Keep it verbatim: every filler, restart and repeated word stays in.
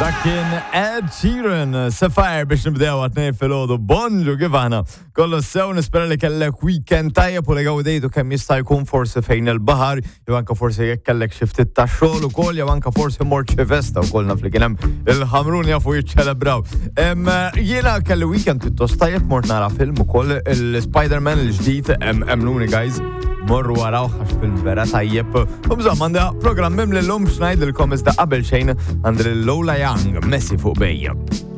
Dak kien Ed Sheeran, Sapphire biex nibdew għatnej fil-ħodu. Bonġu, kif aħna? Kollu sew nispera li kellek weekend tajjeb u li għawdejtu kemm jista' jkun forsi fejn il-bahar, jew anke forsi jekk kellek xi ftit ta' xogħol ukoll, jew anke forsi mort xi festa wkoll naf li kien hemm il-ħamrun jafu jiċċelebraw. Jiena kelli weekend pjuttost tajjeb mort nara film ukoll il-Spider-Man il-ġdid emluni guys. Morru waraw għax film vera tajjeb. U bżomm għandha programm mim lil-lum xnajdilkom iżda qabel xejn għandi Lola Young, Messi fuq bejja.